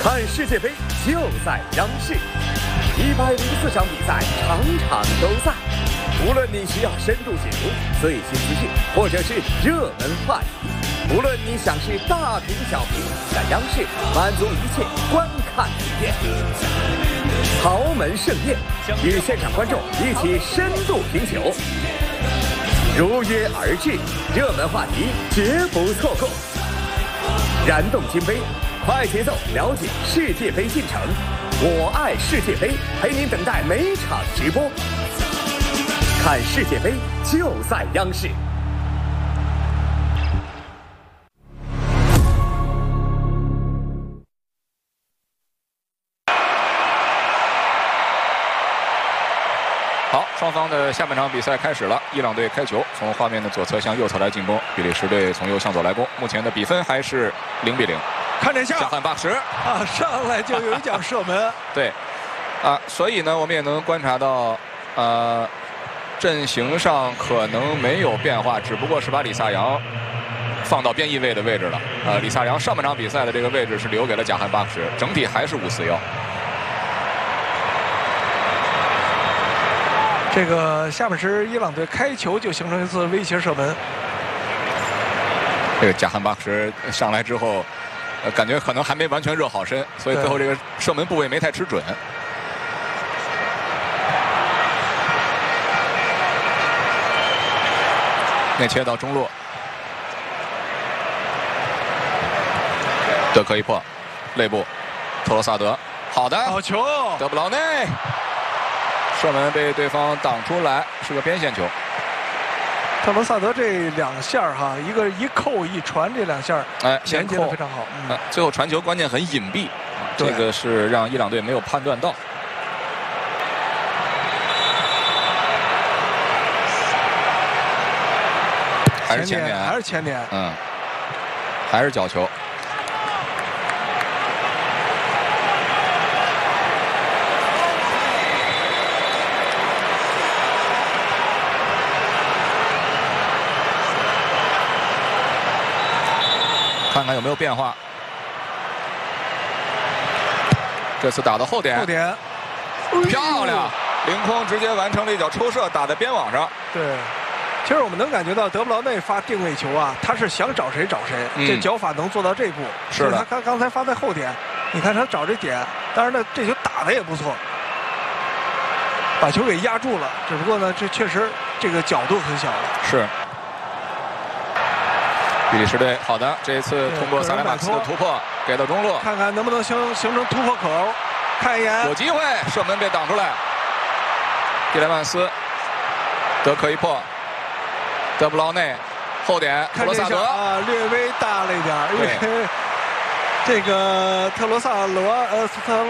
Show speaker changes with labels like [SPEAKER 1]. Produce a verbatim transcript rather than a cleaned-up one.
[SPEAKER 1] 看世界杯就在央视，一百零四场比赛，场场都在。无论你需要深度解读、最新资讯，或者是热门话题，无论你想是大屏小屏，在央视满足一切观看体验。豪门盛宴，与现场观众一起深度品酒，如约而至，热门话题绝不错过。燃动金杯，快节奏了解世界杯进程。我爱世界杯，陪您等待每场直播。看世界杯就在央视。
[SPEAKER 2] 好，双方的下半场比赛开始了。伊朗队开球，从画面的左侧向右侧来进攻，比利时队从右向左来攻。目前的比分还是零比零。
[SPEAKER 3] 看这下，
[SPEAKER 2] 加汉巴克什
[SPEAKER 3] 啊，上来就有一脚射门。
[SPEAKER 2] 对，啊，所以呢，我们也能观察到，呃，阵型上可能没有变化，只不过是把李萨扬放到边翼位的位置了。呃，李萨扬上半场比赛的这个位置是留给了贾汉巴克什，整体还是五四幺。
[SPEAKER 3] 这个下半时伊朗队开球就形成一次威胁射门。
[SPEAKER 2] 这个贾汉巴克什上来之后，呃，感觉可能还没完全热好身，所以最后这个射门部位没太吃准。内切到中路，德科伊珀，肋部，特罗萨德，好的，
[SPEAKER 3] 好球，
[SPEAKER 2] 德布劳内。射门被对方挡出来，是个边线球。
[SPEAKER 3] 特罗萨德这两下哈，一个一扣一传，这两下
[SPEAKER 2] 哎，
[SPEAKER 3] 衔接的非常好。
[SPEAKER 2] 嗯，最后传球关键很隐蔽，这个是让伊朗队没有判断到。还是前点，
[SPEAKER 3] 还是前点，
[SPEAKER 2] 嗯，还是角球。看看有没有变化。这次打到后点，
[SPEAKER 3] 后点，
[SPEAKER 2] 漂亮，凌空直接完成了一脚抽射，打在边网上。
[SPEAKER 3] 对，其实我们能感觉到德布劳内发定位球啊，他是想找谁找谁，嗯、这脚法能做到这步。
[SPEAKER 2] 是的，
[SPEAKER 3] 他刚刚才发在后点，你看他找这点，当然呢，这球打的也不错，把球给压住了。只不过呢，这确实这个角度很小了。
[SPEAKER 2] 是。比利时队好的，这一次通过萨莱马克斯的突破给到中路，
[SPEAKER 3] 看看能不能形形成突破口，看一眼，
[SPEAKER 2] 有机会，射门被挡出来。蒂莱曼斯，德科伊珀，德布劳内，后点特罗萨德
[SPEAKER 3] 啊，略微大了一点，因为这个特罗萨罗呃特。